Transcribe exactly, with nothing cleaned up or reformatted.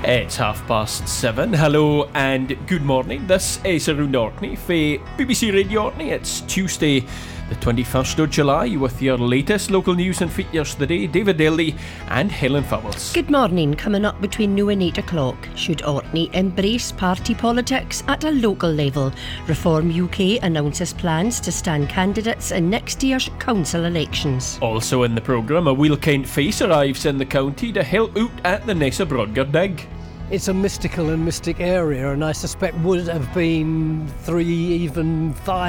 It's half past seven. Hello and good morning. This is Arun Orkney for B B C Radio Orkney. It's Tuesday, the twenty-first of July, with your latest local news and features today. David Daly and Helen Fowles. Good morning. Coming up between now and eight o'clock. Should Orkney embrace party politics at a local level? Reform U K announces plans to stand candidates in next year's council elections. Also in the programme, a Wheel Kent face arrives in the county to help out at the Nessa Brodgar dig. It's a mystical and mystic area, and I suspect would have been three, even five